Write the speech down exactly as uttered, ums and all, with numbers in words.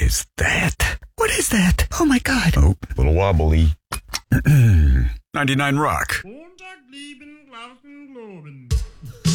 is that? What is that? Oh, my God. Oh, a little wobbly. ninety-nine Rock. Montag, lieben, Glauben, Globen.